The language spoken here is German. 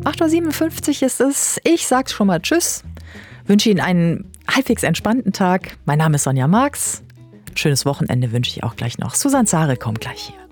8:57 Uhr ist es. Ich sag's schon mal Tschüss. Wünsche Ihnen einen halbwegs entspannten Tag. Mein Name ist Sonja Marx. Schönes Wochenende wünsche ich auch gleich noch. Susanne Zare kommt gleich hier.